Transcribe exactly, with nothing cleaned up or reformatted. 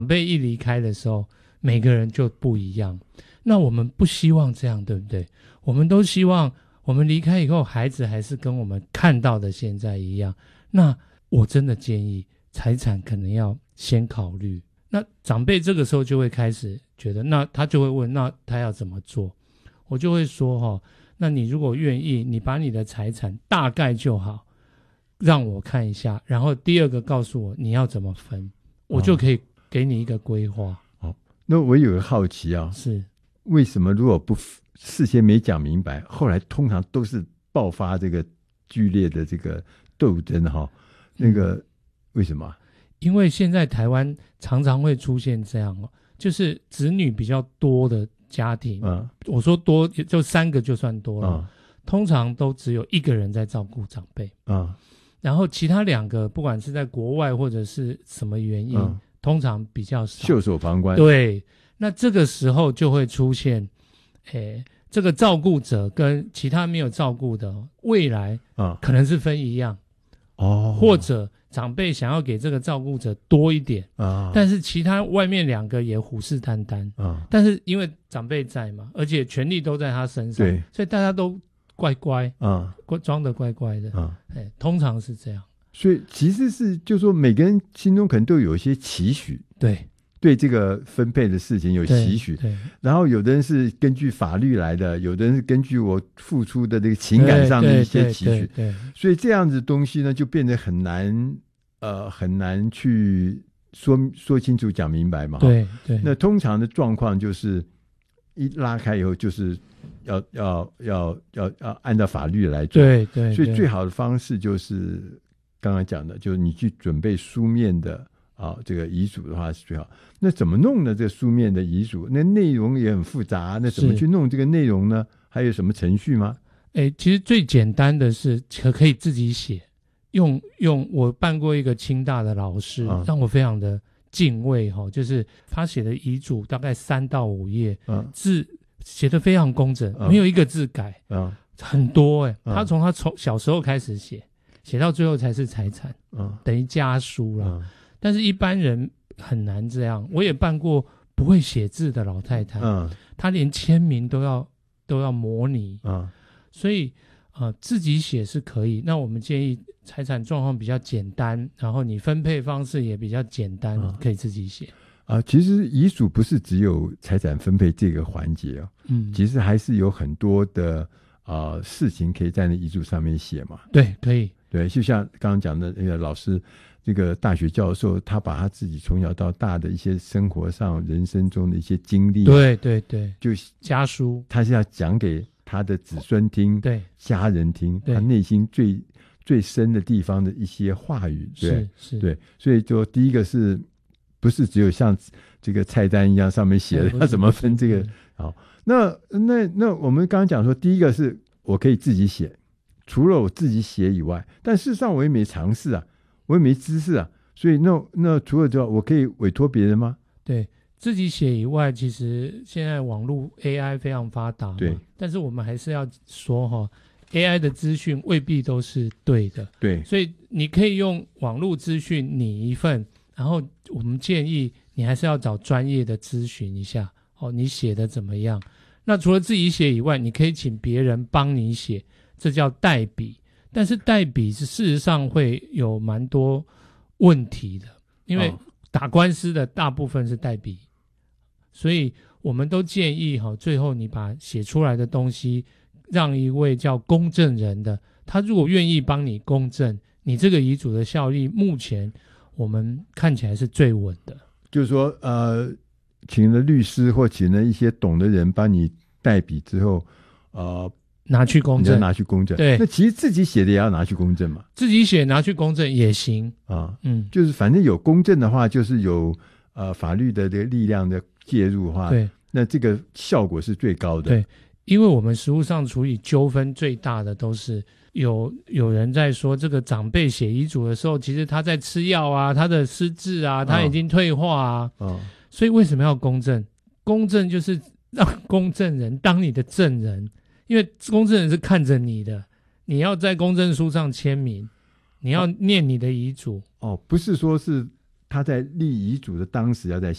长辈一离开的时候，每个人就不一样。那我们不希望这样，对不对？我们都希望我们离开以后，孩子还是跟我们看到的现在一样。那我真的建议财产可能要先考虑。那长辈这个时候就会开始觉得，那他就会问，那他要怎么做？我就会说齁，那你如果愿意，你把你的财产大概就好，让我看一下，然后第二个告诉我你要怎么分，我就可以给你一个规划。 哦，那我有个好奇啊， 是为什么如果不事先没讲明白，后来通常都是爆发这个剧烈的这个斗争哈？那个、嗯、为什么？ 因为现在台湾常常会出现这样哦，就是子女比较多的家庭，嗯，我说多就三个就算多了，嗯，通常都只有一个人在照顾长辈，嗯，然后其他两个不管是在国外或者是什么原因，嗯，通常比较少， 袖手旁观。 对，那这个时候就会出现，诶，这个照顾者跟其他没有照顾的未来，嗯，可能是分一样，哦，或者长辈想要给这个照顾者多一点，啊，但是其他外面两个也虎视眈眈，啊，但是因为长辈在嘛，而且权力都在他身上，对，所以大家都乖乖，啊，装得乖乖的，啊，哎，通常是这样。 所以其实是就说每个人心中可能都有一些期许， 对， 对这个分配的事情有期许，对，然后有的人是根据法律来的，有的人是根据我付出的这个情感上的一些期许，对，所以这样子东西呢就变得很难，呃，很难去说说清楚讲明白嘛， 对对。 那通常的状况就是一拉开以后就是要要要要要按照法律来做， 对 对, 对， 所以最好的方式就是刚刚讲的，就是你去准备书面的。啊，这个遗嘱的话是最好。那怎么弄呢？这书面的遗嘱，那内容也很复杂，那怎么去弄这个内容呢？还有什么程序吗？ 哎，其实最简单的是可可以自己写，用用我办过一个清大的老师，嗯，让我非常的敬畏哈，就是他写的遗嘱大概三到五页，嗯，字写得非常工整，嗯，没有一个字改，嗯，很多哎，嗯，他从他从小时候开始写，写到最后才是财产，嗯，等于家书啦。嗯，但是一般人很难这样，我也办过不会写字的老太太，嗯，她连签名都要都要模拟，嗯，所以呃自己写是可以。那我们建议财产状况比较简单，然后你分配方式也比较简单，嗯，可以自己写。 啊、呃，其实遗嘱不是只有财产分配这个环节哦，嗯，其实还是有很多的啊、呃、事情可以在那遗嘱上面写嘛。 对，可以。 对，就像刚刚讲的那个老师。这个大学教授他把他自己从小到大的一些生活上人生中的一些经历， 对对对， 就家书， 他是要讲给他的子孙听，对，家人听，他内心最最深的地方的一些话语，对， 是是， 对，所以就第一个是不是只有像这个菜单一样上面写的要怎么分这个？好，那那那我们刚刚讲说，第一个是我可以自己写，除了我自己写以外，但事实上我也没尝试啊。我也没知识啊，所以那那除了这，我可以委托别人吗？ 对，自己写以外，其实现在网络 A I 非常发达嘛，对，但是我们还是要说哈 ，A I 的资讯未必都是对的， 对， 所以你可以用网络资讯拟一份，然后我们建议你还是要找专业的咨询一下，哦，你写的怎么样？那除了自己写以外，你可以请别人帮你写，这叫代笔。但是代笔是事实上会有蛮多问题的，因为打官司的大部分是代笔，所以我们都建议哈，最后你把写出来的东西让一位叫公证人的，他如果愿意帮你公证，你这个遗嘱的效力目前我们看起来是最稳的。 就是说呃，请了律师或请了一些懂的人帮你代笔之后，呃拿去公证， 拿去公证。 对， 那其实自己写的也要拿去公证嘛。 自己写拿去公证也行啊，嗯，就是反正有公证的话，就是有呃法律的这个力量的介入的话，对，那这个效果是最高的。 对，因为我们实务上处理纠纷最大的都是有有人在说，这个长辈写遗嘱的时候，其实他在吃药啊，他的失智啊，他已经退化啊，哦，所以为什么要公证？公证就是让公证人当你的证人。因为公证人是看着你的，你要在公证书上签名，你要念你的遗嘱。 哦，不是说是他在立遗嘱的当时要在